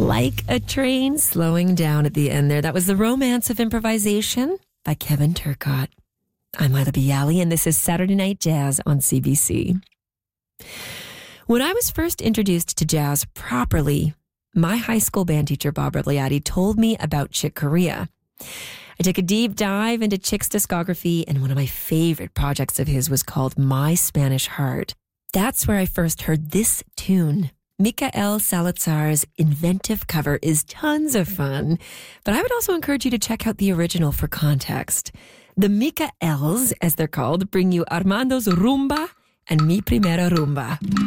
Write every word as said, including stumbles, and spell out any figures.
like a train slowing down at the end there. That was The Romance of Improvisation by Kevin Turcotte. I'm Ila Bialy, and this is Saturday Night Jazz on C B C. When I was first introduced to jazz properly, my high school band teacher, Bob Rebliati, told me about Chick Corea. I took a deep dive into Chick's discography, and one of my favorite projects of his was called My Spanish Heart. That's where I first heard this tune. Mikael Salazar's inventive cover is tons of fun, but I would also encourage you to check out the original for context. The Mikaels, as they're called, bring you Armando's Rumba and Mi Primera Rumba.